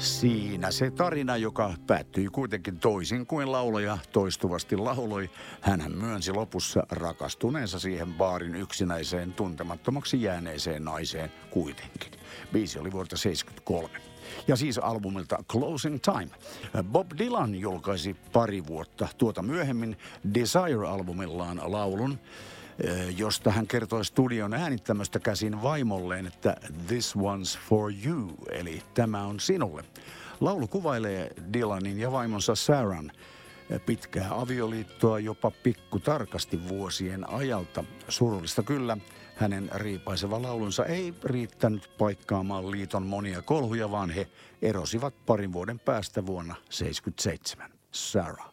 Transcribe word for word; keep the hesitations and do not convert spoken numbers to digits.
Siinä se tarina, joka päättyi kuitenkin toisin kuin laulaja toistuvasti lauloi. Hänhän myönsi lopussa rakastuneensa siihen baarin yksinäiseen, tuntemattomaksi jääneeseen naiseen kuitenkin. Biisi oli vuodelta seitsemänkymmentäkolme. Ja siis albumilta Closing Time. Bob Dylan julkaisi pari vuotta tuota myöhemmin Desire-albumillaan laulun, josta hän kertoi studion äänittämöstä käsin vaimolleen, että this one's for you, eli tämä on sinulle. Laulu kuvailee Dylanin ja vaimonsa Saran pitkää avioliittoa jopa pikkutarkasti vuosien ajalta. Surullista kyllä, hänen riipaiseva laulunsa ei riittänyt paikkaamaan liiton monia kolhuja, vaan he erosivat parin vuoden päästä vuonna seitsemänkymmentäseitsemän. Sarah.